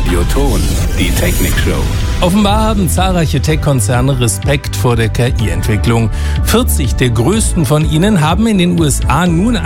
Radioton, die Technikshow. Offenbar haben zahlreiche Tech-Konzerne Respekt vor der KI-Entwicklung. 40 der größten von ihnen haben in den USA nun